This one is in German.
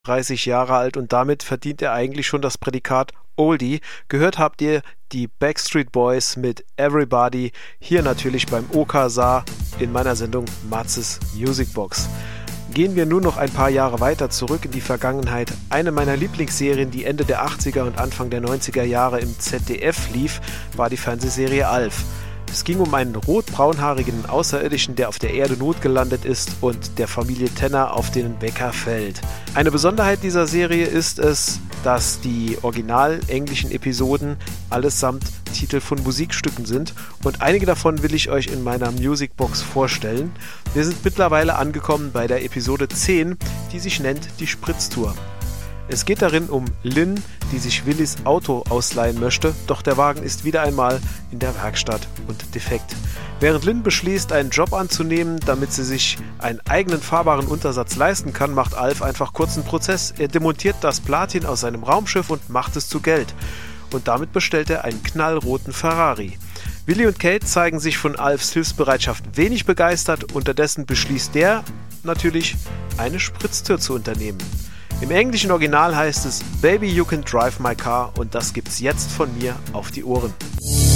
30 Jahre alt und damit verdient er eigentlich schon das Prädikat Oldie. Gehört habt ihr die Backstreet Boys mit Everybody, hier natürlich beim OKSAR in meiner Sendung Matzes Musicbox. Gehen wir nun noch ein paar Jahre weiter zurück in die Vergangenheit. Eine meiner Lieblingsserien, die Ende der 80er und Anfang der 90er Jahre im ZDF lief, war die Fernsehserie Alf. Es ging um einen rot-braunhaarigen Außerirdischen, der auf der Erde notgelandet ist und der Familie Tenner auf den Wecker fällt. Eine Besonderheit dieser Serie ist es, dass die original englischen Episoden allesamt Titel von Musikstücken sind und einige davon will ich euch in meiner Musicbox vorstellen. Wir sind mittlerweile angekommen bei der Episode 10, die sich nennt Die Spritztour. Es geht darin um Lynn, die sich Willys Auto ausleihen möchte, doch der Wagen ist wieder einmal in der Werkstatt und defekt. Während Lynn beschließt, einen Job anzunehmen, damit sie sich einen eigenen fahrbaren Untersatz leisten kann, macht Alf einfach kurzen Prozess. Er demontiert das Platin aus seinem Raumschiff und macht es zu Geld. Und damit bestellt er einen knallroten Ferrari. Willi und Kate zeigen sich von Alfs Hilfsbereitschaft wenig begeistert, unterdessen beschließt der natürlich, eine Spritztour zu unternehmen. Im englischen Original heißt es Baby You Can Drive My Car und das gibt's jetzt von mir auf die Ohren.